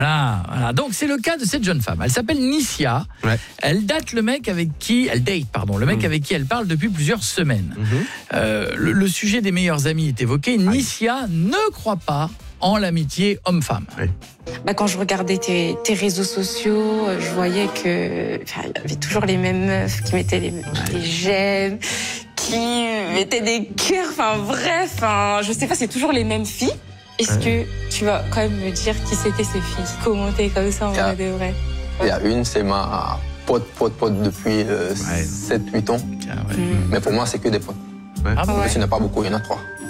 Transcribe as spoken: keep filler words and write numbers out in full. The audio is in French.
Ah, voilà. Donc c'est le cas de cette jeune femme. Elle s'appelle Nissia. Ouais. Elle date le mec avec qui elle date, pardon, le mec Mmh. avec qui elle parle depuis plusieurs semaines. Mmh. Euh, le, le sujet des meilleurs amis est évoqué. Nissia ne croit pas en l'amitié homme-femme. Oui. Bah, quand je regardais tes, tes réseaux sociaux, je voyais que enfin, il y avait toujours les mêmes meufs qui mettaient les, les j'aime, qui mettaient des cœurs. Enfin bref, enfin, je sais pas, c'est toujours les mêmes filles. Est-ce Ouais. que tu vas quand même me dire qui c'était ces filles qui commentaient comme ça en vrai de vrai? Il y a une, c'est ma pote, pote, pote depuis euh, Ouais. sept huit ans. Tiens, ouais. Mm. Mais pour moi, c'est que des potes. Ouais. Ah bon, Mais ouais. ce n'est pas beaucoup, il y en a trois.